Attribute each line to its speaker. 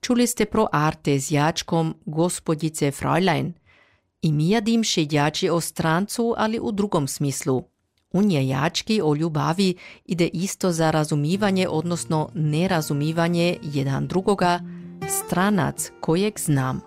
Speaker 1: Čuli ste pro Arte s jačkom Gospodjice Fräulein. I mi jadimše djači o strancu, ali u drugom smislu. U nje jački o ljubavi ide isto za razumivanje, odnosno nerazumivanje jedan drugoga, stranac kojeg znam.